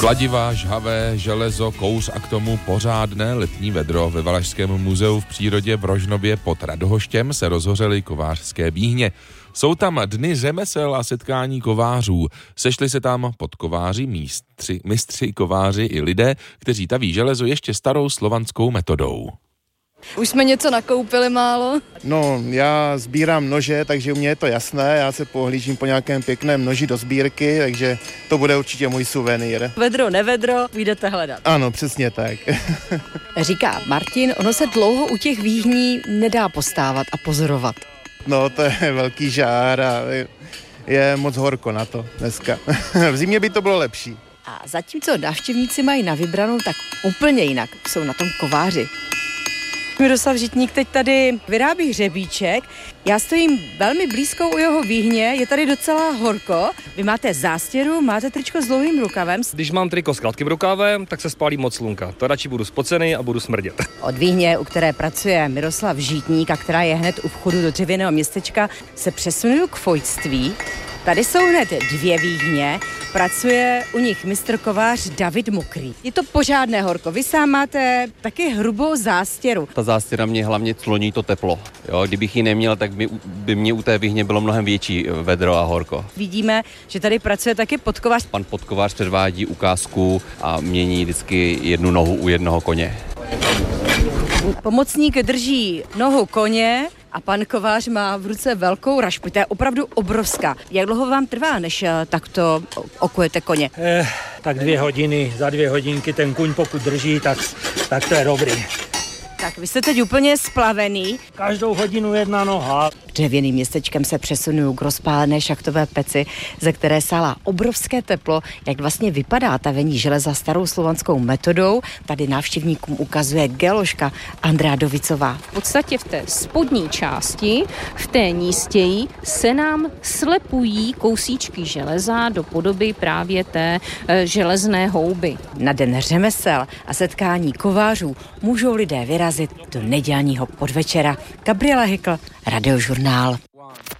Kladiva, žhavé, železo, kouř a k tomu pořádné letní vedro. Ve Valašském muzeu v přírodě v Rožnově pod Radhoštěm se rozhořely kovářské výhně. Jsou tam dny řemesel a setkání kovářů. Sešli se tam podkováři, mistři kováři i lidé, kteří taví železo ještě starou slovanskou metodou. Už jsme něco nakoupili málo? No, já sbírám nože, takže u mě je to jasné. Já se pohlížím po nějakém pěkném noži do sbírky, takže to bude určitě můj suvenýr. Vedro, nevedro, půjdete hledat. Ano, přesně tak. Říká Martin, ono se dlouho u těch výhní nedá postávat a pozorovat. No, to je velký žár a je moc horko na to dneska. V zimě by to bylo lepší. A zatímco návštěvníci mají na vybranou, tak úplně jinak jsou na tom kováři. Miroslav Žitník teď tady vyrábí hřebíček. Já stojím velmi blízko u jeho výhně, je tady docela horko. Vy máte zástěru, máte tričko s dlouhým rukavem. Když mám triko s krátkým rukávem, tak se spálí moc slunka. To radši budu spocený a budu smrdět. Od výhně, u které pracuje Miroslav Žitník a která je hned u vchodu do dřevěného městečka, se přesunuju k fojtství. Tady jsou hned dvě výhně, pracuje u nich mistr kovář David Mokrý. Je to pořádné horko, vy sám máte taky hrubou zástěru. Ta zástěra mě hlavně cloní to teplo. Jo, kdybych ji neměl, tak by mě u té výhně bylo mnohem větší vedro a horko. Vidíme, že tady pracuje taky podkovář. Pan podkovář předvádí ukázku a mění vždycky jednu nohu u jednoho koně. Pomocník drží nohu koně a pan kovář má v ruce velkou rašpu. To je opravdu obrovská. Jak dlouho vám trvá, než takto okujete koně? Tak 2 hodiny, za 2 hodinky ten kuň pokud drží, tak to je dobrý. Tak vy jste teď úplně splavený. Každou hodinu jedna noha. Dřevěným městečkem se přesunuju k rozpálené šachtové peci, ze které sálá obrovské teplo. Jak vlastně vypadá tavení železa starou slovanskou metodou, tady návštěvníkům ukazuje geoložka Andrea Dovicová. V podstatě v té spodní části, v té nístěji, se nám slepují kousíčky železa do podoby právě té železné houby. Na den řemesel a setkání kovářů můžou lidé vyrazit do nedělního podvečera. Gabriela Hykl, Radiožurnál.